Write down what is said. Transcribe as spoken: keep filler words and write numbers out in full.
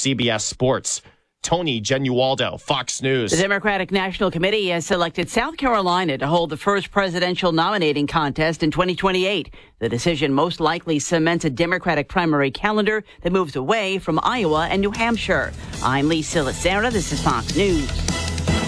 C B S Sports. Tony Genualdo, Fox News. The Democratic National Committee has selected South Carolina to hold the first presidential nominating contest in twenty twenty-eight. The decision most likely cements a Democratic primary calendar that moves away from Iowa and New Hampshire. I'm Lee Silasera. This is Fox News.